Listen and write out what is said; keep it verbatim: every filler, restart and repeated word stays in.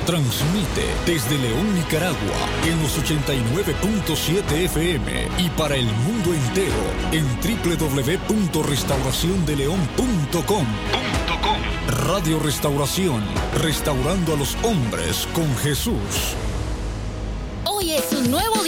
Transmite desde León, Nicaragua, en los ochenta y nueve punto siete F M y para el mundo entero en doble u doble u doble u punto restauración de león punto com. Radio Restauración, restaurando a los hombres con Jesús. Hoy es un nuevo día.